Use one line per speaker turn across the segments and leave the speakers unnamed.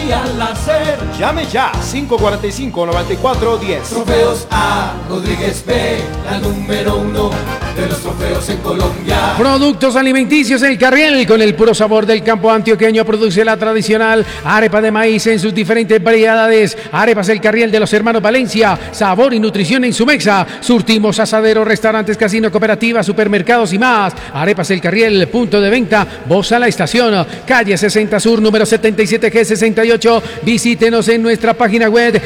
y al hacer.
Llame ya, 545-9410.
Trofeos A. Rodríguez B, la número 1 de los trofeos en Colombia.
Productos alimenticios El Carriel, con el puro sabor del campo antioqueño, produce la tradicional arepa de maíz en sus diferentes variedades. Arepas El Carriel de los hermanos Valencia, sabor y nutrición en su mesa. Surtimos asaderos, restaurantes, casino, cooperativas, supermercados y más. Arepas El Carriel, punto de venta, Bosa La Estación, calle 60 Sur, número 77G68. Visítenos en nuestra página web,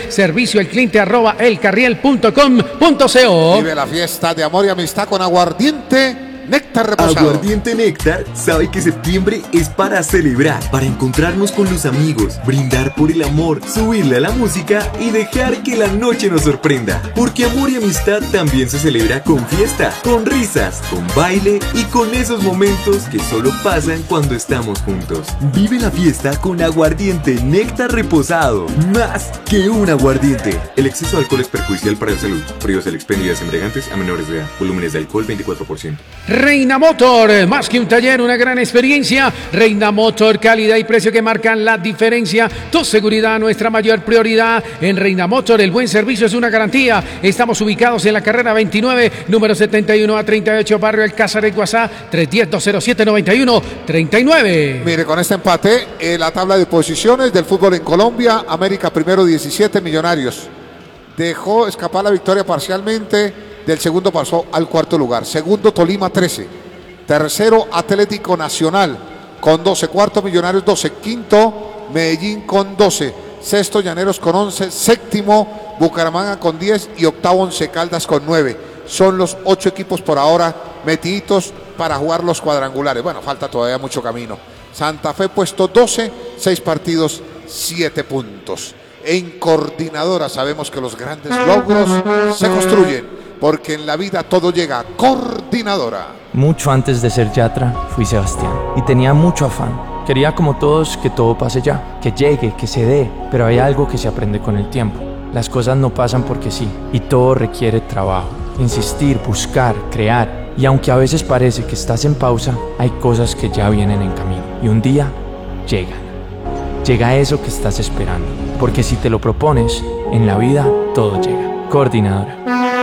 servicioelclinte@elcarriel.com.co.
Vive la fiesta de amor y amistad con aguardiente Néctar Reposado.
Aguardiente Néctar sabe que septiembre es para celebrar, para encontrarnos con los amigos, brindar por el amor, subirle a la música y dejar que la noche nos sorprenda. Porque amor y amistad también se celebra con fiesta, con risas, con baile y con esos momentos que solo pasan cuando estamos juntos. Vive la fiesta con Aguardiente Néctar Reposado, más que un aguardiente. El exceso de alcohol es perjudicial para la salud. Prohíbas el expendio de embriagantes a menores de edad. Volúmenes de alcohol 24%.
Reina Motor, más que un taller, una gran experiencia. Reina Motor, calidad y precio que marcan la diferencia. Tu seguridad, nuestra mayor prioridad. En Reina Motor, el buen servicio es una garantía. Estamos ubicados en la carrera 29, número 71 a 38, barrio Alcázar, en Guasá, 310-207-91-39.
Mire, con este empate, la tabla de posiciones del fútbol en Colombia: América primero 17, Millonarios dejó escapar la victoria parcialmente. Del segundo pasó al cuarto lugar. Segundo, Tolima 13. Tercero, Atlético Nacional con 12. Cuarto, Millonarios 12. Quinto, Medellín con 12. Sexto, Llaneros con 11. Séptimo, Bucaramanga con 10. Y octavo, Once Caldas con 9. Son los 8 equipos por ahora metiditos para jugar los cuadrangulares. Bueno, falta todavía mucho camino. Santa Fe puesto 12, 6 partidos, 7 puntos. En Coordinadora sabemos que los grandes logros se construyen, porque en la vida todo llega. Coordinadora.
Mucho antes de ser Yatra, fui Sebastián y tenía mucho afán. Quería, como todos, que todo pase ya, que llegue, que se dé, pero hay algo que se aprende con el tiempo. Las cosas no pasan porque sí, y todo requiere trabajo, insistir, buscar, crear. Y aunque a veces parece que estás en pausa, hay cosas que ya vienen en camino, y un día llegan. Llega eso que estás esperando, porque si te lo propones, en la vida todo llega. Coordinadora.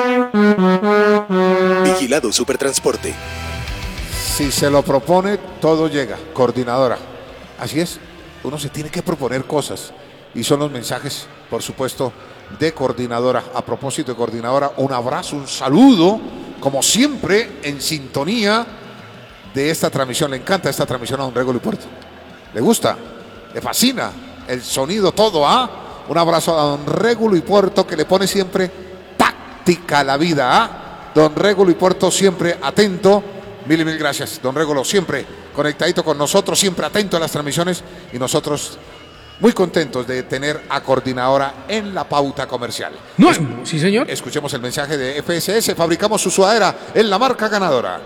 Vigilado Supertransporte.
Si se lo propone, todo llega. Coordinadora. Así es, uno se tiene que proponer cosas. Y son los mensajes, por supuesto, de Coordinadora. A propósito de Coordinadora, un abrazo, un saludo, como siempre, en sintonía de esta transmisión. Le encanta esta transmisión a don Regulo y Puerto. ¿Le gusta? ¿Le fascina? El sonido, todo, ¿ah? Un abrazo a don Regulo y Puerto, que le pone siempre táctica a la vida, ¿ah? Don Regulo y Puerto siempre atento. Mil y mil gracias, don Regulo, siempre conectadito con nosotros, siempre atento a las transmisiones, y nosotros muy contentos de tener a Coordinadora en la pauta comercial.
No, sí, señor.
Escuchemos el mensaje de FSS. Fabricamos su sudadera en la marca ganadora.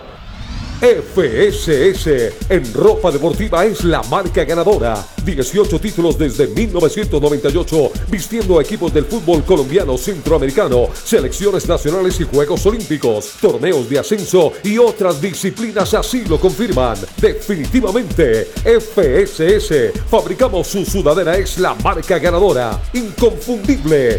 FSS en ropa deportiva es la marca ganadora. 18 títulos desde 1998, vistiendo a equipos del fútbol colombiano, centroamericano, selecciones nacionales y Juegos Olímpicos, torneos de ascenso y otras disciplinas así lo confirman. Definitivamente, FSS, fabricamos su sudadera, es la marca ganadora. Inconfundible.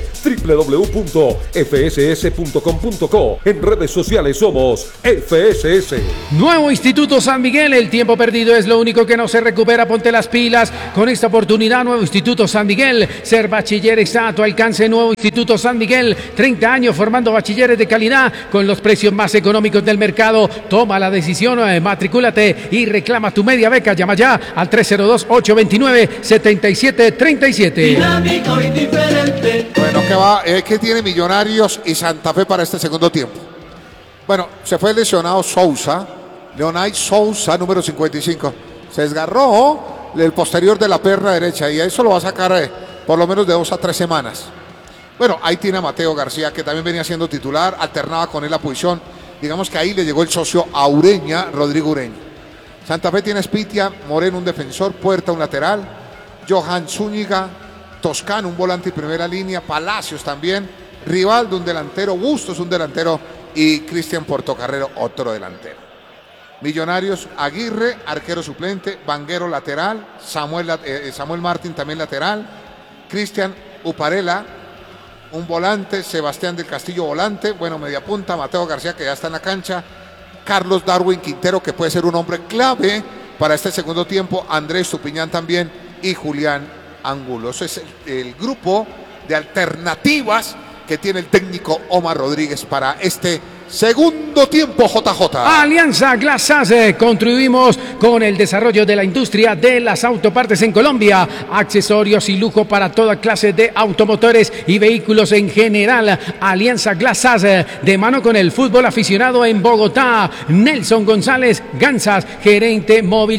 www.fss.com.co. En redes sociales somos FSS.
Nuevo Instituto San Miguel, el tiempo perdido es lo único que no se recupera, ponte las pilas con esta oportunidad. Nuevo Instituto San Miguel, ser bachiller está a tu alcance. Nuevo Instituto San Miguel, 30 años formando bachilleres de calidad con los precios más económicos del mercado. Toma la decisión, matricúlate y reclama tu media beca. Llama ya al 302-829-7737.
Dinámico y diferente.
Bueno, ¿qué tiene Millonarios y Santa Fe para este segundo tiempo? Bueno, se fue lesionado Sousa, Leonay Sousa, número 55. Se desgarró el posterior de la pierna derecha y a eso lo va a sacar por lo menos de 2 a 3 semanas. Bueno, ahí tiene a Mateo García, que también venía siendo titular, alternaba con él la posición. Digamos que ahí le llegó el socio a Ureña, Rodrigo Ureña. Santa Fe tiene Spitia, Moreno un defensor, Puerta un lateral, Johan Zúñiga, Toscano un volante y primera línea, Palacios también, Rivaldo un delantero, Bustos un delantero y Cristian Portocarrero otro delantero. Millonarios, Aguirre, arquero suplente, Vanguero lateral, Samuel Martín también lateral, Cristian Uparela, un volante, Sebastián del Castillo volante, bueno, media punta, Mateo García que ya está en la cancha, Carlos Darwin Quintero que puede ser un hombre clave para este segundo tiempo, Andrés Tupiñán también y Julián Angulo. Ese es el grupo de alternativas que tiene el técnico Omar Rodríguez para este segundo tiempo, JJ.
Alianza Glasase, contribuimos con el desarrollo de la industria de las autopartes en Colombia, accesorios y lujo para toda clase de automotores y vehículos en general. Alianza Glasase, de mano con el fútbol aficionado en Bogotá. Nelson González Gansas, gerente móvil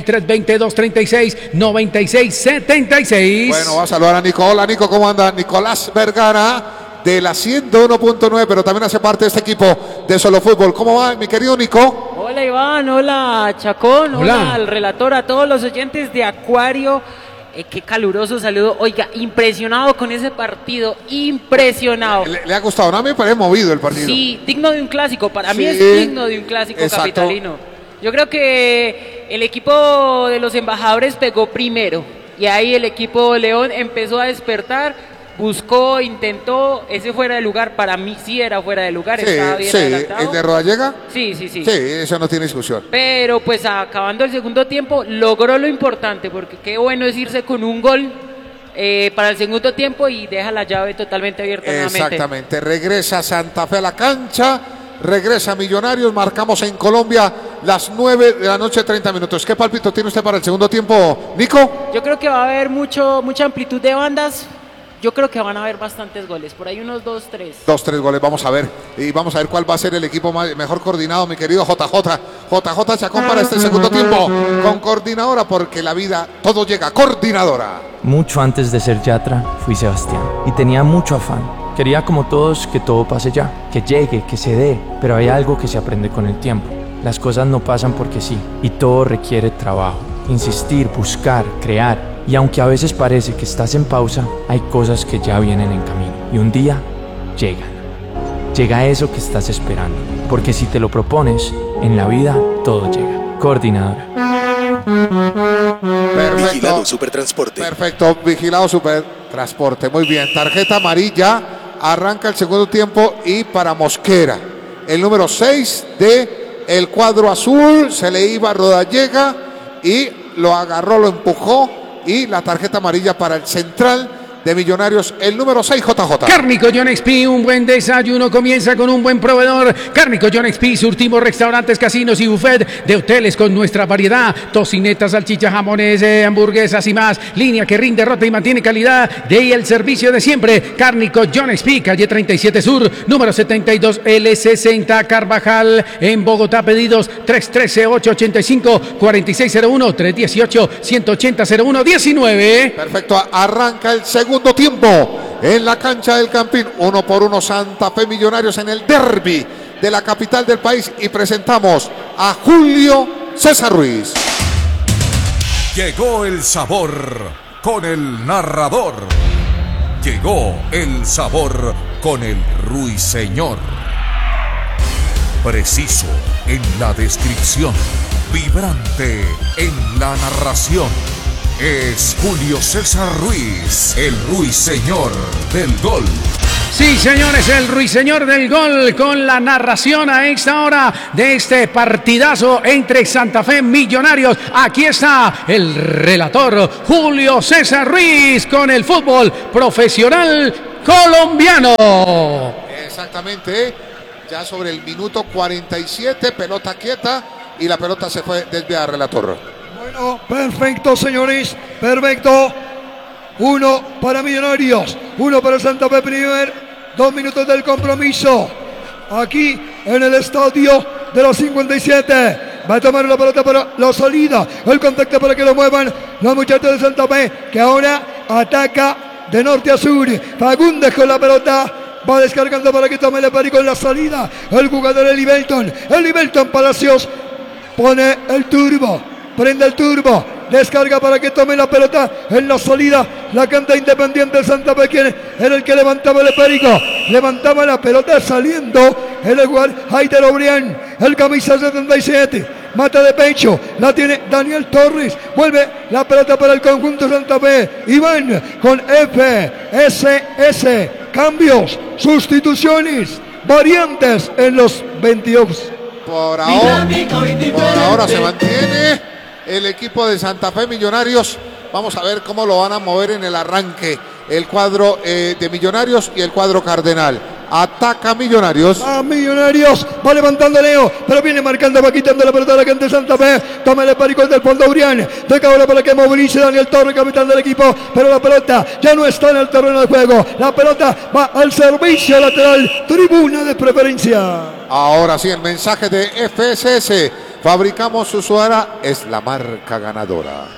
320-236-9676.
Bueno, va a saludar a Nico. Hola Nico, ¿cómo anda? Nicolás Vergara, de la 101.9, pero también hace parte de este equipo de Solo Fútbol. ¿Cómo va, mi querido Nico?
Hola Iván, hola Chacón, hola al relator, a todos los oyentes de Acuario. Qué caluroso saludo. Oiga, impresionado con ese partido, impresionado.
¿Le ha gustado? ¿No? A mí me parece movido el partido.
Sí, digno de un clásico, para mí es digno de un clásico capitalino. Yo creo que el equipo de los embajadores pegó primero y ahí el equipo León empezó a despertar. Buscó, intentó, ese fuera de lugar, para mí sí era fuera de lugar, estaba bien adelantado.
¿El de Rodallega?
Sí.
Sí, eso no tiene discusión.
Pero pues acabando el segundo tiempo, logró lo importante, porque qué bueno es irse con un gol para el segundo tiempo y deja la llave totalmente abierta nuevamente.
Exactamente, regresa Santa Fe a la cancha, regresa Millonarios, marcamos en Colombia las 9 de la noche, 30 minutos. ¿Qué palpito tiene usted para el segundo tiempo, Nico?
Yo creo que va a haber mucha amplitud de bandas. Yo creo que van a haber bastantes goles, por ahí unos 2-3.
2-3 goles, vamos a ver. Y vamos a ver cuál va a ser el equipo mejor coordinado, mi querido JJ. JJ Chacón para este segundo tiempo con coordinadora, porque la vida, todo llega, coordinadora.
Mucho antes de ser Yatra, fui Sebastián y tenía mucho afán. Quería como todos que todo pase ya, que llegue, que se dé, pero hay algo que se aprende con el tiempo. Las cosas no pasan porque sí, y todo requiere trabajo, insistir, buscar, crear. Y aunque a veces parece que estás en pausa, hay cosas que ya vienen en camino. Y un día llegan. Llega eso que estás esperando. Porque si te lo propones, en la vida todo llega. Coordinadora.
Perfecto.
Vigilado Supertransporte.
Perfecto, vigilado Supertransporte. Muy bien, tarjeta amarilla. Arranca el segundo tiempo y para Mosquera. El número 6 de el cuadro azul. Se le iba a Rodallega y lo agarró, lo empujó. Y la tarjeta amarilla para el central de Millonarios, el número 6, JJ.
Cárnico John XP, un buen desayuno comienza con un buen proveedor. Cárnico John XP, surtimos restaurantes, casinos y buffet de hoteles con nuestra variedad. Tocinetas, salchichas, jamones, hamburguesas y más. Línea que rinde, rota y mantiene calidad. De ahí el servicio de siempre. Cárnico John XP, calle 37 Sur, número 72 L60 Carvajal, en Bogotá. Pedidos 313-885-4601, 318-180-01-19.
Perfecto, arranca el segundo tiempo en la cancha del Campín. 1-1 Santa Fe Millonarios en el derbi de la capital del país. Y presentamos a Julio César Ruiz.
Llegó el sabor con el narrador. Llegó el sabor con el ruiseñor. Preciso en la descripción, vibrante en la narración. Es Julio César Ruiz, el ruiseñor del gol.
Sí, señores, el ruiseñor del gol con la narración a esta hora de este partidazo entre Santa Fe Millonarios. Aquí está el relator Julio César Ruiz con el fútbol profesional colombiano.
Exactamente, ya sobre el minuto 47, pelota quieta y la pelota se fue desviada, relator.
Bueno, perfecto, señores, perfecto. 1 para Millonarios, 1 para Santa Fe. Primer 2 minutos del compromiso aquí en el estadio de los 57. Va a tomar la pelota para la salida, el contacto para que lo muevan los muchachos de Santa Fe, que ahora ataca de norte a sur. Fagundes con la pelota, va descargando para que tome el perico en la salida. El jugador el Livelton Palacios pone el turbo, prende el turbo, descarga para que tome la pelota en la salida. La canta Independiente Santa Fe, quien era el que levantaba el perico, levantaba la pelota saliendo el jugador Haider Obrián, el camisa 77 mata de pecho, la tiene Daniel Torres, vuelve la pelota para el conjunto Santa Fe. Iván con FSS, cambios, sustituciones, variantes en los 22.
Por ahora se mantiene el equipo de Santa Fe Millonarios. Vamos a ver cómo lo van a mover en el arranque el cuadro de Millonarios y el cuadro Cardenal. Ataca Millonarios.
A Millonarios, va levantando Leo, pero viene marcando, va quitando la pelota a la gente de Santa Fe. Toma el Perico del fondo, Urián. Toca ahora para que movilice Daniel Torres, capitán del equipo. Pero la pelota ya no está en el terreno de juego. La pelota va al servicio lateral, tribuna de preferencia.
Ahora sí, el mensaje de FSS. Fabricamos su sudadera, es la marca ganadora.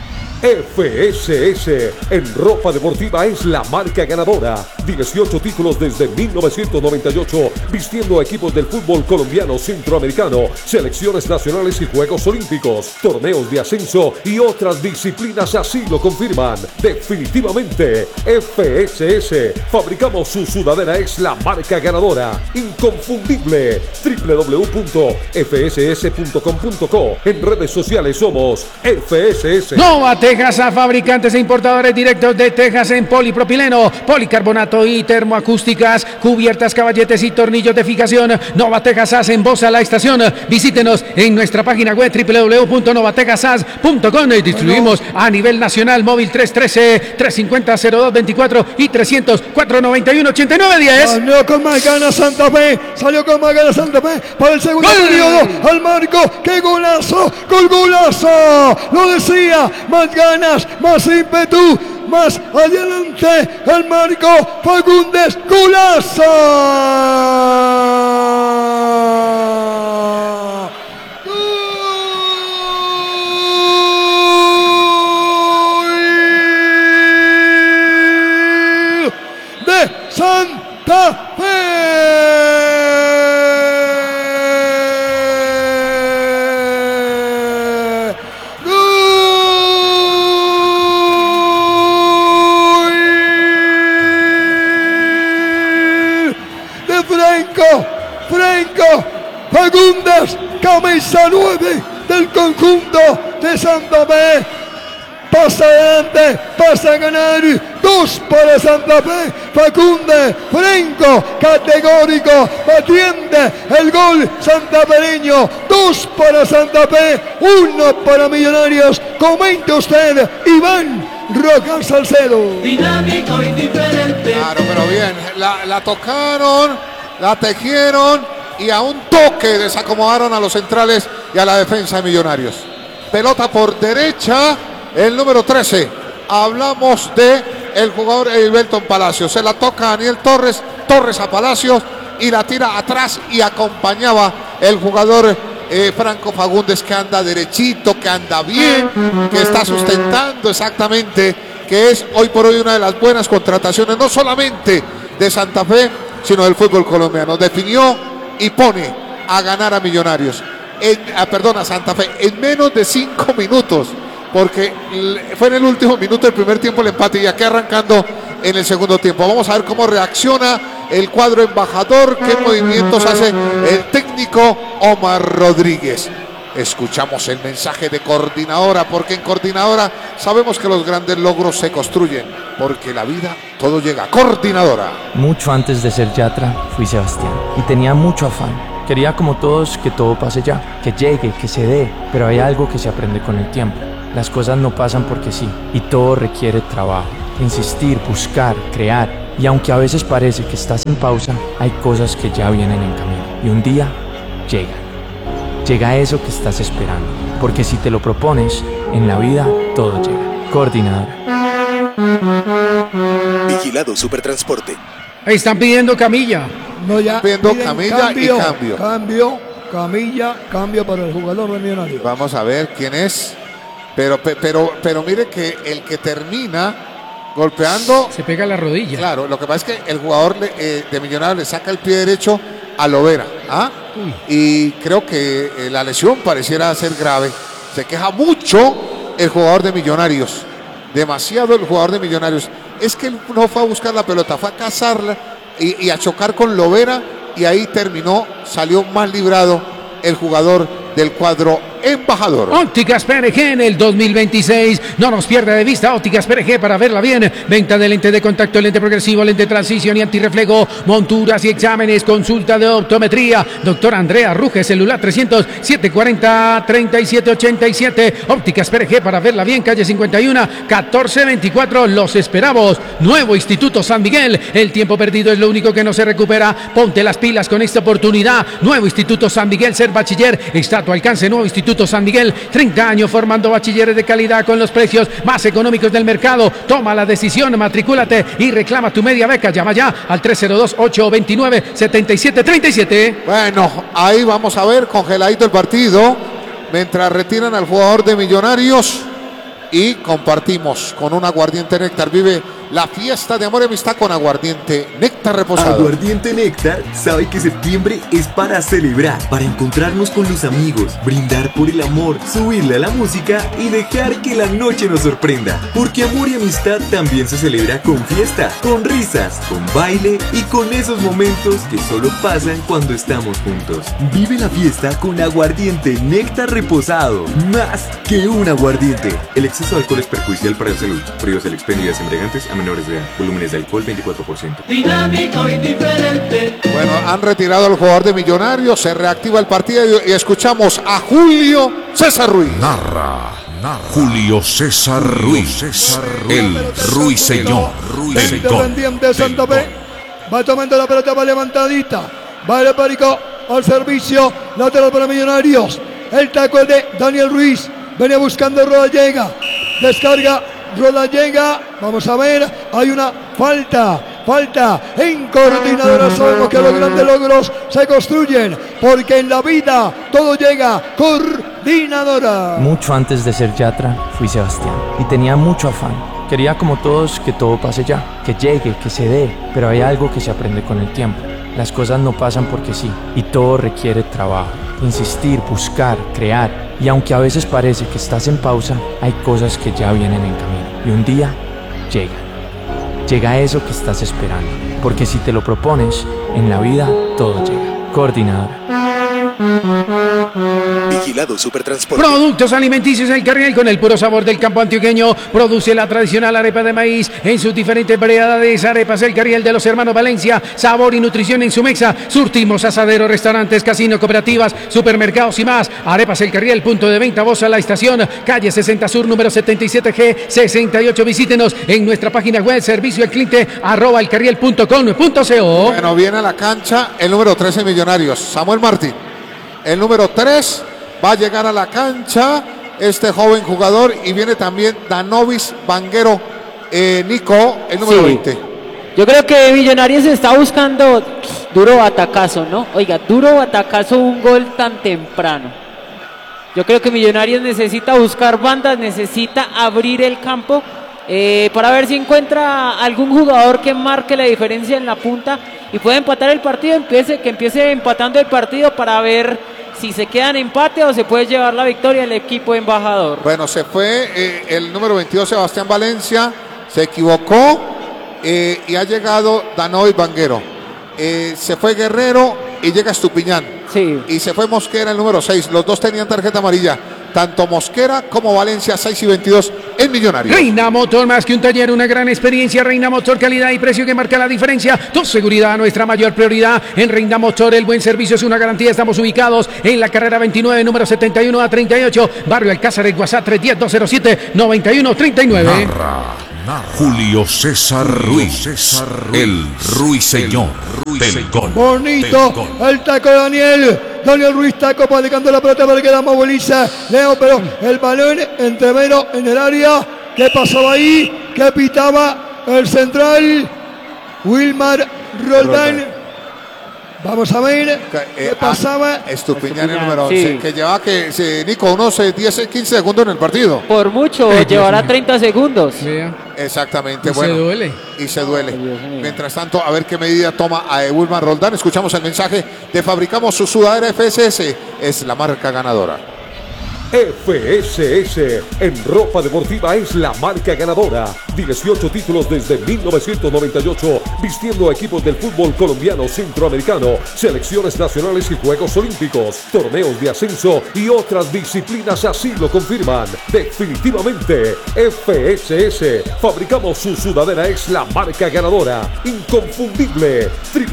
FSS en ropa deportiva es la marca ganadora. 18 títulos desde 1998, vistiendo a equipos del fútbol colombiano centroamericano, selecciones nacionales y Juegos Olímpicos, torneos de ascenso y otras disciplinas así lo confirman. Definitivamente, FSS, fabricamos su sudadera, es la marca ganadora. Inconfundible. www.fss.com.co. En redes sociales somos FSS.
Nova Tejas, a fabricantes e importadores directos de tejas en polipropileno, policarbonato y termoacústicas, cubiertas, caballetes y tornillos de fijación. Nova Tejas AS en Bosa, La Estación. Visítenos en nuestra página web www.novatejasas.com. Distribuimos a nivel nacional, móvil 313-350-0224 y 300-491-8910.
Salió con más ganas Santa Fe, para el segundo periodo, al marco. ¡Qué golazo! ¡Golazo! Lo decía, más ganas, más ímpetu, más adelante, el marco, Fagundes, golazo. De Santa Fe. Franco Fagundes, camisa 9 del conjunto de Santa Fe. Pasa adelante, pasa a ganar. 2 para Santa Fe. Fagundes, Franco, categórico, batiente el gol santafereño. 2 para Santa Fe, 1 para Millonarios. Comente usted, Iván Roca Salcedo.
Dinámico y diferente.
Claro, pero bien, la tocaron, la tejieron y a un toque desacomodaron a los centrales y a la defensa de Millonarios. Pelota por derecha, el número 13. Hablamos de el jugador Edilberton Palacios. Se la toca a Daniel Torres, Torres a Palacios y la tira atrás y acompañaba el jugador Franco Fagundes, que anda derechito, que anda bien, que está sustentando exactamente, que es hoy por hoy una de las buenas contrataciones, no solamente de Santa Fe, sino del fútbol colombiano. Definió y pone a ganar a Millonarios, a Santa Fe, en menos de 5 minutos, porque fue en el último minuto del primer tiempo el empate y aquí arrancando en el segundo tiempo. Vamos a ver cómo reacciona el cuadro embajador, qué movimientos hace el técnico Omar Rodríguez. Escuchamos el mensaje de Coordinadora, porque en Coordinadora sabemos que los grandes logros se construyen, porque la vida todo llega. Coordinadora.
Mucho antes de ser Yatra, fui Sebastián y tenía mucho afán. Quería, como todos, que todo pase ya, que llegue, que se dé, pero hay algo que se aprende con el tiempo. Las cosas no pasan porque sí, y todo requiere trabajo, insistir, buscar, crear. Y aunque a veces parece que estás en pausa, hay cosas que ya vienen en camino. Y un día llegan. Llega eso que estás esperando, porque si te lo propones, en la vida todo llega. Coordinadora.
Vigilado Supertransporte.
Están pidiendo camilla.
No, ya
pidiendo camilla y cambio.
Cambio para el jugador de Millonarios.
Vamos a ver quién es. Pero mire que el que termina golpeando
se pega la rodilla.
Claro, lo que pasa es que el jugador de Millonarios le saca el pie derecho a Lovera. Y creo que la lesión pareciera ser grave. Se queja mucho el jugador de Millonarios. Demasiado el jugador de Millonarios. Es que él no fue a buscar la pelota, fue a cazarla y a chocar con Lovera, y ahí terminó, salió más librado el jugador del cuadro Embajador.
Ópticas PRG en el 2026. No nos pierda de vista Ópticas PRG para verla bien. Venta de lente de contacto, lente progresivo, lente de transición y antirreflejo, monturas y exámenes, consulta de optometría. Doctor Andrea Ruge, celular 300-740-3787. Ópticas PRG para verla bien, calle 51, 1424. Los esperamos. Nuevo Instituto San Miguel. El tiempo perdido es lo único que no se recupera. Ponte las pilas con esta oportunidad. Nuevo Instituto San Miguel, ser bachiller está a tu alcance. Nuevo Instituto San Miguel, 30 años formando bachilleres de calidad con los precios más económicos del mercado. Toma la decisión, matricúlate y reclama tu media beca. Llama ya al 302-829-7737.
Bueno, ahí vamos a ver, congeladito el partido, mientras retiran al jugador de Millonarios y compartimos con un aguardiente Néctar. Vive la fiesta de amor y amistad con aguardiente Néctar reposado.
Aguardiente Néctar sabe que septiembre es para celebrar, para encontrarnos con los amigos, brindar por el amor, subirle a la música y dejar que la noche nos sorprenda. Porque amor y amistad también se celebra con fiesta, con risas, con baile y con esos momentos que solo pasan cuando estamos juntos. Vive la fiesta con aguardiente Néctar reposado, más que un aguardiente. El exceso de alcohol es perjudicial para la salud. Prohíbas el expendio de embriagantes a menores de edad. Volúmenes de alcohol 24%.
Dinámico y diferente.
Bueno, han retirado al jugador de Millonarios, se reactiva el partido y escuchamos a Julio César Ruiz.
Narra Julio César Ruiz, el ruiseñor del gol.
De Santa Fe. Va tomando la pelota, va levantadita. Va el Perico al servicio. Lateral para Millonarios. El taco es de Daniel Ruiz. Venía buscando Rodallega. Descarga Rodallega. Vamos a ver. Hay una falta en Coordinadora. Sabemos que los grandes logros se construyen, porque en la vida todo llega. Coordinadora.
Mucho antes de ser Yatra, fui Sebastián y tenía mucho afán. Quería como todos que todo pase ya, que llegue, que se dé, pero hay algo que se aprende con el tiempo. Las cosas no pasan porque sí, y todo requiere trabajo, insistir, buscar, crear. Y aunque a veces parece que estás en pausa, hay cosas que ya vienen en camino. Y un día llegan. Llega eso que estás esperando. Porque si te lo propones, en la vida todo llega. Coordinadora.
Vigilado Supertransporte.
Productos alimenticios El Carriel, con el puro sabor del campo antioqueño. Produce la tradicional arepa de maíz en sus diferentes variedades. Arepas El Carriel de los hermanos Valencia. Sabor y nutrición en su mesa. Surtimos asaderos, restaurantes, casinos, cooperativas, supermercados y más. Arepas El Carriel, punto de venta, voz a la estación, calle 60 Sur, número 77G 68. Visítenos en nuestra página web, servicio al cliente @elcarriel.com.co.
Bueno, viene a la cancha el número 13 Millonarios, Samuel Martín. El número 3 va a llegar a la cancha, este joven jugador, y viene también Danovis Vanguero, Nico, el número 20.
Yo creo que Millonarios está buscando duro batacazo, ¿no? Oiga, duro batacazo, un gol tan temprano. Yo creo que Millonarios necesita buscar bandas, necesita abrir el campo para ver si encuentra algún jugador que marque la diferencia en la punta y puede empatar el partido, que empiece empatando el partido para ver si se queda en empate o se puede llevar la victoria el equipo embajador.
Bueno, se fue el número 22 Sebastián Valencia, se equivocó y ha llegado Danovis Vanguero. Se fue Guerrero y llega Estupiñán.
Sí.
Y se fue Mosquera, el número 6. Los dos tenían tarjeta amarilla. Tanto Mosquera como Valencia, 6 y 22 en Millonarios.
Reina Motor, más que un taller, una gran experiencia. Reina Motor, calidad y precio que marca la diferencia. Tu seguridad, nuestra mayor prioridad. En Reina Motor, el buen servicio es una garantía. Estamos ubicados en la carrera 29, número 71 a 38, Barrio Alcázar, en WhatsApp 310-207-9139.
Julio César Ruiz, el ruiseñor del gol.
Bonito el taco de Daniel Ruiz, taco padecando la pelota para que la moviliza Leo, pero el balón entrevero en el área. ¿Qué pasaba ahí? ¿Qué pitaba el central? Wilmar Roldán. Vamos a ver qué pasaba.
Estupiñán, el número 11, que llevaba Nico, unos 10, 15 segundos en el partido.
Por mucho, llevará 30 segundos.
Exactamente,
Y
bueno.
se duele.
Y se duele. Mientras tanto, a ver qué medida toma a Wilmar Roldán. Escuchamos el mensaje de Fabricamos su sudadera FSS. Es la marca ganadora.
FSS en ropa deportiva es la marca ganadora. 18 títulos desde 1998, vistiendo a equipos del fútbol colombiano centroamericano, selecciones nacionales y Juegos Olímpicos, torneos de ascenso y otras disciplinas así lo confirman. Definitivamente, FSS. Fabricamos su sudadera, es la marca ganadora, inconfundible.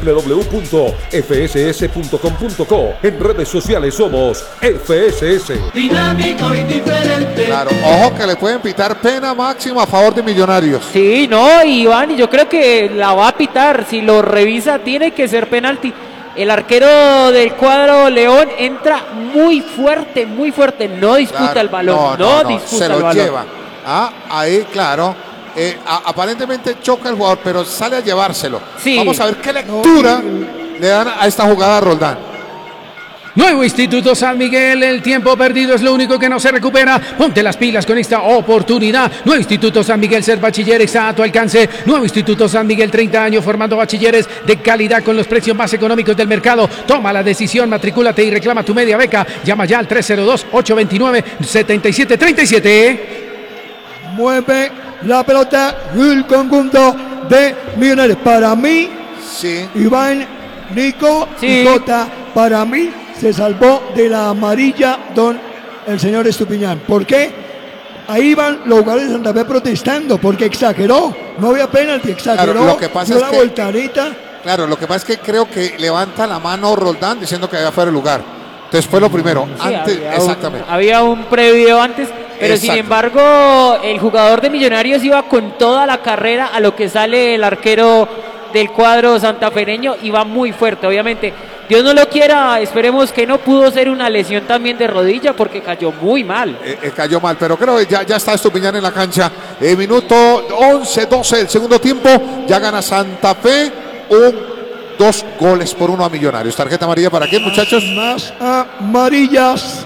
www.fss.com.co. En redes sociales somos FSS.
Dinámico y diferente.
Claro, ojo que le pueden pitar pena máxima a favor de Millonarios.
Sí, no, Iván, y yo creo que la va a pitar. Si lo revisa, tiene que ser penalti. El arquero del cuadro León entra muy fuerte, no disputa el balón, no disputa el balón.
Se lo lleva. Ahí, claro. Aparentemente choca el jugador, pero sale a llevárselo.
Sí.
Vamos a ver qué lectura le dan a esta jugada a Roldán.
Nuevo Instituto San Miguel, el tiempo perdido es lo único que no se recupera. Ponte las pilas con esta oportunidad. Nuevo Instituto San Miguel, ser bachiller está a tu alcance. Nuevo Instituto San Miguel, 30 años formando bachilleres de calidad con los precios más económicos del mercado. Toma la decisión, matricúlate y reclama tu media beca. Llama ya al 302-829-7737.
Mueve la pelota el conjunto de Millonarios. Para mí,
sí.
Iván, Nico y Jota, para mí se salvó de la amarilla el señor Estupiñán. ¿Por qué? Ahí van los jugadores de Santa Fe protestando porque exageró. No había penalti, exageró.
Claro, lo que pasa es que
voltareta.
Claro, lo que pasa es que creo que levanta la mano Roldán diciendo que había fuera de lugar. Entonces fue lo primero.
Sí,
antes, exactamente.
Había un previo antes, pero sin embargo el jugador de Millonarios iba con toda la carrera a lo que sale el arquero del cuadro santafereño y va muy fuerte, obviamente. Dios no lo quiera, esperemos que no. Pudo ser una lesión también de rodilla porque cayó muy mal.
Cayó mal, pero creo que ya está Estupiñán en la cancha. Minuto 11-12 del segundo tiempo. Ya gana Santa Fe 2-1 a Millonarios. Tarjeta amarilla para qué, muchachos.
Más amarillas.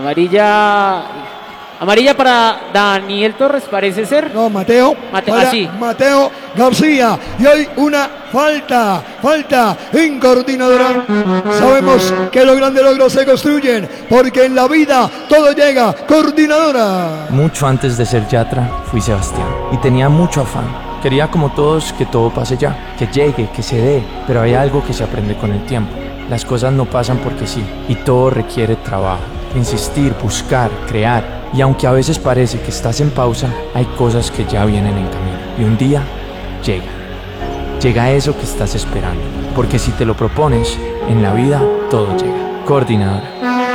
Amarilla para Daniel Torres, parece ser.
No, Mateo García. Y hay una falta en Coordinadora. Sabemos que los grandes logros se construyen, porque en la vida todo llega. Coordinadora.
Mucho antes de ser Yatra, fui Sebastián y tenía mucho afán. Quería como todos que todo pase ya, que llegue, que se dé, pero hay algo que se aprende con el tiempo. Las cosas no pasan porque sí, y todo requiere trabajo, insistir, buscar, crear. Y aunque a veces parece que estás en pausa, hay cosas que ya vienen en camino. Y un día llega eso que estás esperando. Porque si te lo propones, en la vida todo llega. Coordinadora.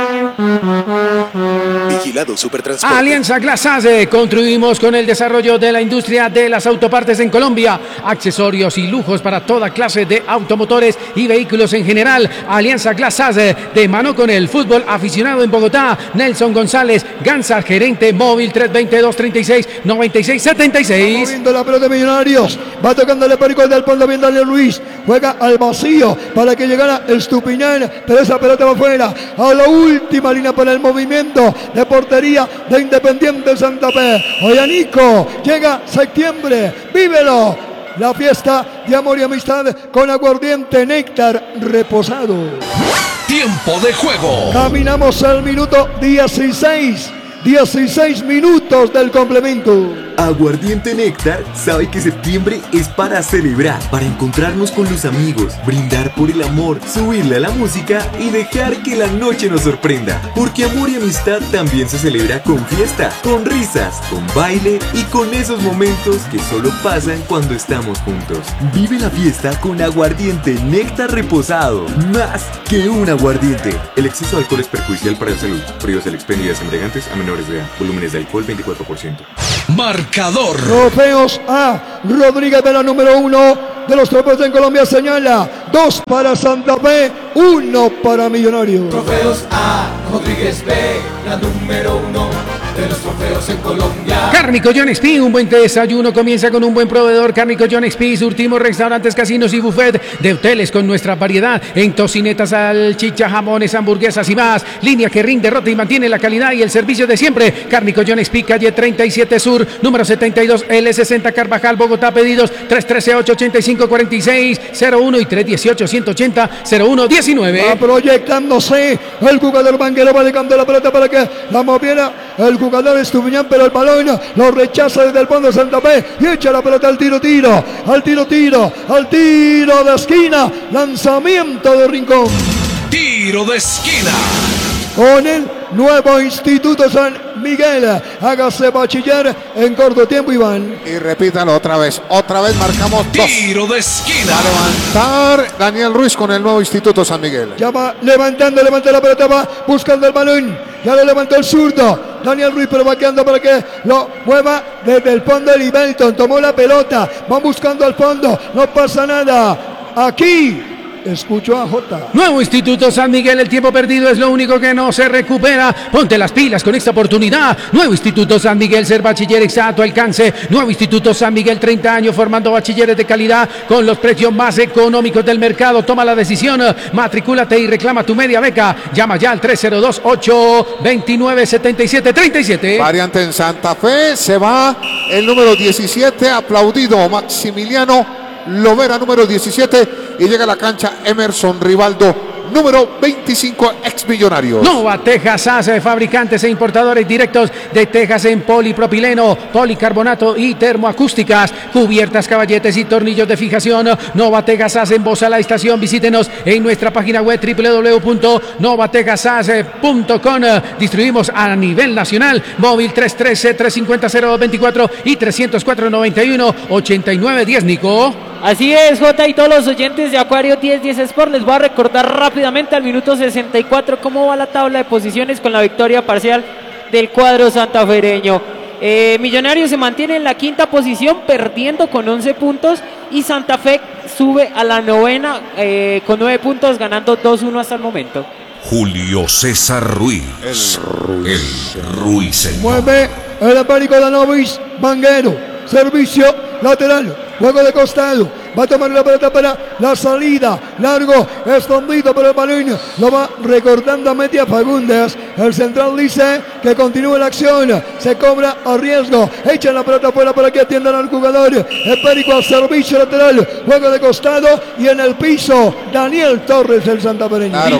Vigilado Supertransporte.
Alianza Glasase, contribuimos con el desarrollo de la industria de las autopartes en Colombia. Accesorios y lujos para toda clase de automotores y vehículos en general. Alianza Glasase, de mano con el fútbol aficionado en Bogotá. Nelson González Ganza, gerente móvil 322-36-96-76.
Moviendo la pelota de Millonarios. Va tocándole Perico del Fondo, bien Daniel Luis. Juega al vacío para que llegara Estupiñán, pero esa pelota va afuera. A la última línea para el movimiento de portería de Independiente Santa Fe. Oye, Nico, llega septiembre, vívelo. La fiesta de amor y amistad con aguardiente Néctar reposado.
Tiempo de juego.
Caminamos al minuto 16 minutos del complemento.
Aguardiente Néctar sabe que septiembre es para celebrar, para encontrarnos con los amigos, brindar por el amor, subirle a la música y dejar que la noche nos sorprenda. Porque amor y amistad también se celebra con fiesta, con risas, con baile y con esos momentos que solo pasan cuando estamos juntos. Vive la fiesta con aguardiente Néctar reposado, más que un aguardiente. El exceso de alcohol es perjudicial para la salud. Prohíbas el expendio de embriagantes a menores de edad. Volúmenes de alcohol 24%.
Marcador.
Trofeos A. Rodríguez de la número 1 de los trofeos en Colombia señala 2 para Santa Fe, 1 para Millonarios.
Trofeos A. Rodríguez B, la número 1 de los trofeos en Colombia.
Cárnico John Expi, un buen desayuno comienza con un buen proveedor. Cárnico John Expi, surtimos restaurantes, casinos y buffet de hoteles con nuestra variedad en tocinetas, salchicha, jamones, hamburguesas y más. Línea que rinde, rota y mantiene la calidad y el servicio de siempre. Cárnico John Expi, calle 37 Sur, número 72, L60 Carvajal, Bogotá. Pedidos 313-885-4601 y 318-180-0119.
Va proyectándose el jugador Banguero, va dejando la pelota para que la moviera el jugador Estupiñán, pero el balón lo rechaza desde el fondo de Santa Fe y echa la pelota al tiro de esquina, lanzamiento de Rincón.
Tiro de esquina.
Con el nuevo Instituto San Miguel, hágase bachiller en corto tiempo, Iván.
Y repítalo otra vez marcamos
tiro de esquina.
Va a levantar Daniel Ruiz con el nuevo Instituto San Miguel.
Ya va levanta la pelota, va buscando el balón, ya lo levantó el zurdo Daniel Ruiz, pero va quedando para que lo mueva desde el fondo de Libelton, tomó la pelota, van buscando al fondo, no pasa nada, aquí escucho a Jota.
Nuevo Instituto San Miguel, el tiempo perdido es lo único que no se recupera. Ponte las pilas con esta oportunidad. Nuevo Instituto San Miguel, ser bachiller está a tu alcance. Nuevo Instituto San Miguel, 30 años formando bachilleres de calidad con los precios más económicos del mercado. Toma la decisión, matricúlate y reclama tu media beca. Llama ya al 302-829-7737.
Variante en Santa Fe, se va el número 17, aplaudido Maximiliano Lovera, número 17, y llega a la cancha Emerson Rivaldo, número 25, ex Millonarios.
Nova Tejas hace fabricantes e importadores directos de tejas en polipropileno, policarbonato y termoacústicas, cubiertas, caballetes y tornillos de fijación. Nova Tejas hace en voz a la estación. Visítenos en nuestra página web www.novatejashace.com. Distribuimos a nivel nacional. Móvil 313-350-0224 y 304-91-8910, Nico.
Así es, Jota, y todos los oyentes de Acuario 1010 Sport, les voy a recordar rápidamente al minuto 64 cómo va la tabla de posiciones con la victoria parcial del cuadro santafereño. Millonarios se mantiene en la quinta posición perdiendo con 11 puntos y Santa Fe sube a la novena con 9 puntos, ganando 2-1 hasta el momento.
Julio César Ruiz, el Ruiz.
Mueve el Américo Danovis, Vanguero, servicio lateral, juego de costado, va a tomar la pelota para la salida, largo, escondido por el balón, lo va recordando a Metia Fagundes, el central dice que continúe la acción, se cobra a riesgo, echan la pelota fuera para que atiendan al jugador, Espérico al servicio lateral, juego de costado y en el piso, Daniel Torres, el santafereño.
Claro.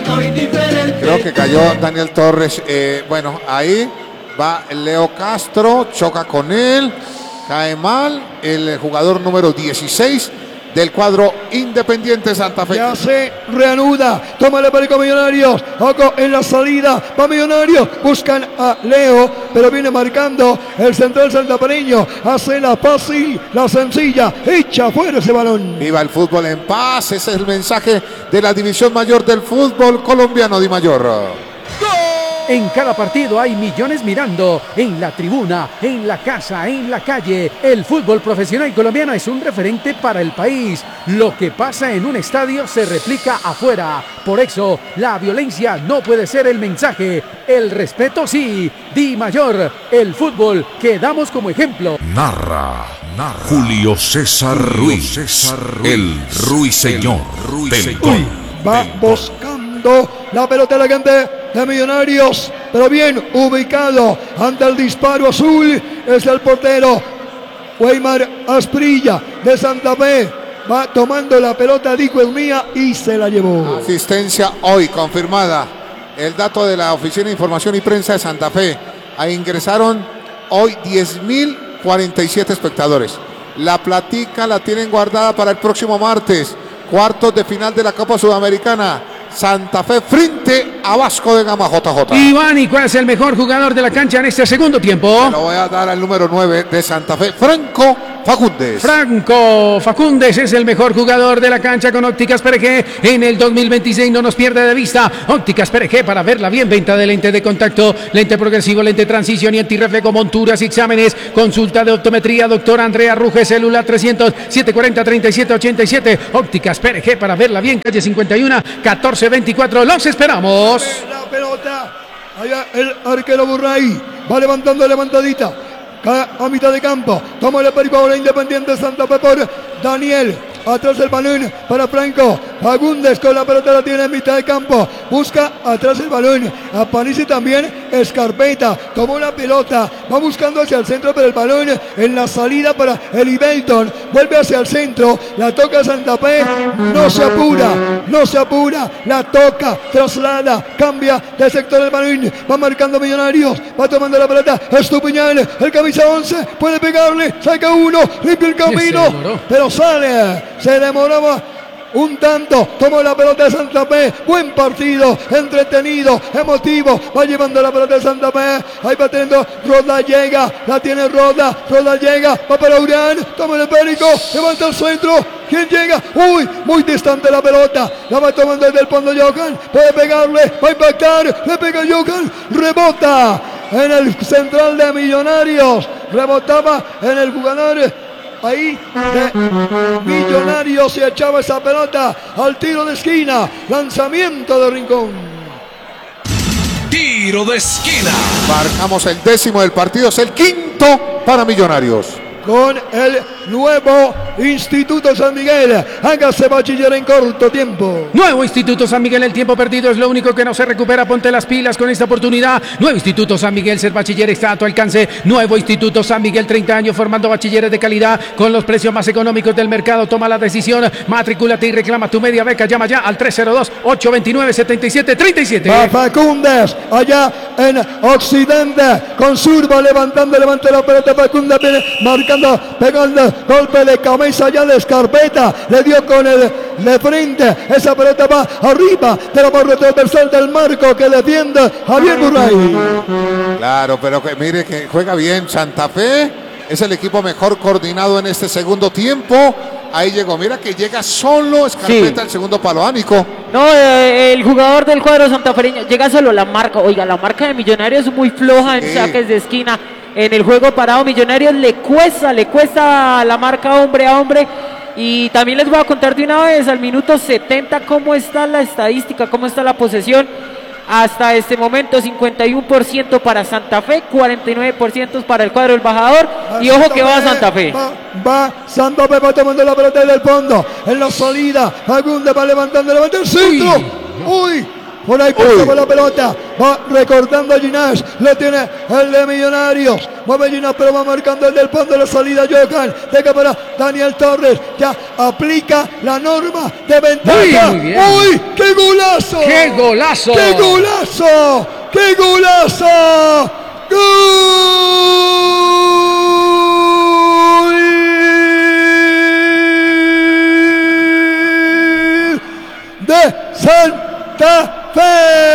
Creo que cayó Daniel Torres, bueno, ahí va Leo Castro, choca con él. Cae mal el jugador número 16 del cuadro Independiente Santa Fe.
Ya se reanuda, toma el América Millonarios, ojo en la salida, va Millonarios, buscan a Leo, pero viene marcando el central santafereño, hace la fácil, la sencilla, echa fuera ese balón.
Viva el fútbol en paz, ese es el mensaje de la división mayor del fútbol colombiano, Di Mayor.
En cada partido hay millones mirando, en la tribuna, en la casa, en la calle. El fútbol profesional colombiano es un referente para el país. Lo que pasa en un estadio se replica afuera. Por eso, la violencia no puede ser el mensaje. El respeto sí. Di Mayor, el fútbol que damos como ejemplo.
Narra Julio César Ruiz, el ruiseñor del gol.
Va buscando la pelota de la gente de Millonarios, pero bien ubicado ante el disparo azul, es el portero Weimar Asprilla de Santa Fe, va tomando la pelota, dijo es mía y se la llevó.
Asistencia hoy confirmada, el dato de la Oficina de Información y Prensa de Santa Fe, ahí ingresaron hoy 10.047 espectadores, la platica la tienen guardada para el próximo martes, cuartos de final de la Copa Sudamericana, Santa Fe frente a Vasco de Gama, JJ.
Iván, ¿y cuál es el mejor jugador de la cancha en este segundo tiempo?
Se lo voy a dar al número 9 de Santa Fe, Franco Fagundes.
Franco Fagundes es el mejor jugador de la cancha con Ópticas PRG en el 2026, no nos pierde de vista. Ópticas PRG para verla bien, venta de lente de contacto, lente progresivo, lente transición y antirreflejo, monturas y exámenes, consulta de optometría, doctor Andrea Ruge, celular 300-740-3787. Ópticas PRG para verla bien, calle 51, 1424, los esperamos.
La pelota, allá el arquero Burray, va levantando levantadita, a mitad de campo, toma el perico ahora Independiente Santa Fe por Daniel, atrás el balón para Franco Fagundes, con la pelota la tiene en mitad de campo, busca atrás el balón, aparece también Scarpetta tomó la pelota, va buscando hacia el centro, pero el balón en la salida para Eli Belton, vuelve hacia el centro, la toca Santa Fe, no se apura, la toca, traslada, cambia de sector el balón, va marcando Millonarios, va tomando la pelota, Estupiñán, el camisa 11, puede pegarle, saca uno, limpia el camino, pero sale, se demoraba un tanto, tomó la pelota de Santa Fe, buen partido, entretenido, emotivo, va llevando la pelota de Santa Fe, ahí va teniendo, Roda llega, la tiene Roda llega, va para Urán, toma el esférico, levanta el centro, ¿quién llega? Uy, muy distante la pelota, la va tomando desde el fondo Johan, puede pegarle, va a impactar, le pega Johan, rebota en el central de Millonarios, rebotaba en el jugador ahí de Millonarios, se echaba esa pelota al tiro de esquina, lanzamiento de Rincón.
Tiro de esquina.
Marcamos el 10º del partido, es el 5º para Millonarios.
Con el nuevo Instituto San Miguel, hágase bachiller en corto tiempo.
Nuevo Instituto San Miguel, el tiempo perdido es lo único que no se recupera. Ponte las pilas con esta oportunidad. Nuevo Instituto San Miguel, ser bachiller está a tu alcance. Nuevo Instituto San Miguel, 30 años formando bachilleres de calidad con los precios más económicos del mercado. Toma la decisión, matricúlate y reclama tu media beca. Llama ya al 302-829-7737.
Facundes, allá en Occidente, con Surba levanta la pelota. Facundes viene marcando, pegando, golpe de cabeza ya de Scarpetta, le dio con el de frente, esa pelota va arriba de la barra transversal del marco que defiende Javier Burray.
Claro, pero que mire que juega bien Santa Fe, es el equipo mejor coordinado en este segundo tiempo. Ahí llegó, mira que llega solo Scarpetta, sí. El segundo palo, Nico.
No, el jugador del cuadro santafereño llega solo a la marca. Oiga, la marca de Millonarios es muy floja en saques de esquina. En el juego parado, Millonarios le cuesta la marca hombre a hombre. Y también les voy a contar de una vez, al minuto 70, cómo está la estadística, cómo está la posesión. Hasta este momento 51% para Santa Fe, 49% para el cuadro del Embajador. Y ojo que va Santa Fe.
Va Santa Fe, va tomando la pelota del fondo. En la salida, Agunde va levantando el centro. Uy. Por ahí pasaba la pelota, va recortando a Ginás, lo tiene el de Millonarios, mueve Ginás pero va marcando el del fondo de la salida Johan, deja para Daniel Torres, ya aplica la norma de ventaja. ¡Uy! ¡Qué golazo! ¡Qué golazo! ¡Qué golazo! ¡Qué golazo! ¡Gol!